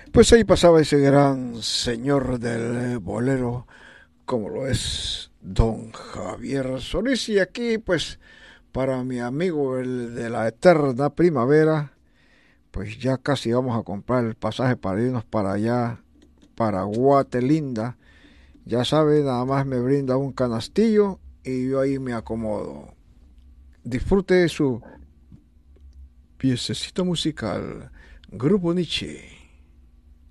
Pues ahí pasaba ese gran señor del bolero, como lo es don Javier Solís. Y aquí, pues, para mi amigo el de la eterna primavera, pues ya casi vamos a comprar el pasaje para irnos para allá, para Guatelinda. Ya sabe, nada más me brinda un canastillo y yo ahí me acomodo. Disfrute su piececita musical, Grupo Nietzsche.